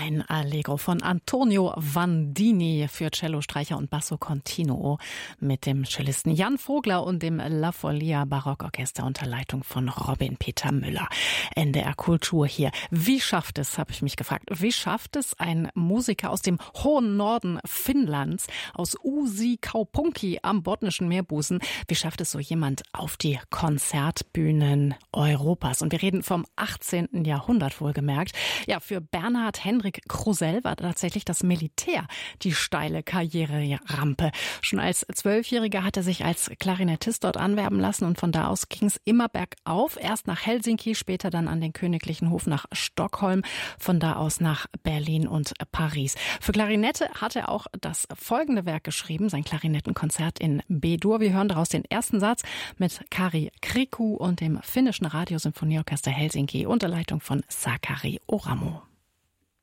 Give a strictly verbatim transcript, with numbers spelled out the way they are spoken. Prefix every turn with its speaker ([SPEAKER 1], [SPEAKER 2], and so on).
[SPEAKER 1] Ein Allegro von Antonio Vandini für Cello, Streicher und Basso Continuo mit dem Cellisten Jan Vogler und dem La Folia Barockorchester unter Leitung von Robin Peter Müller. N D R Kultur hier. Wie schafft es, habe ich mich gefragt, wie schafft es ein Musiker aus dem hohen Norden Finnlands, aus Uusikaupunki am botnischen Meerbusen, wie schafft es so jemand auf die Konzertbühnen Europas? Und wir reden vom achtzehnten Jahrhundert wohlgemerkt. Ja, für Bernhard Henrik Krusell war tatsächlich das Militär die steile Karriererampe. Schon als Zwölfjähriger hat er sich als Klarinettist dort anwerben lassen und von da aus ging es immer bergauf. Erst nach Helsinki, später dann an den Königlichen Hof nach Stockholm, von da aus nach Berlin und Paris. Für Klarinette hat er auch das folgende Werk geschrieben, sein Klarinettenkonzert in B-Dur. Wir hören daraus den ersten Satz mit Kari Kriku und dem finnischen Radiosymphonieorchester Helsinki unter Leitung von Sakari Oramo.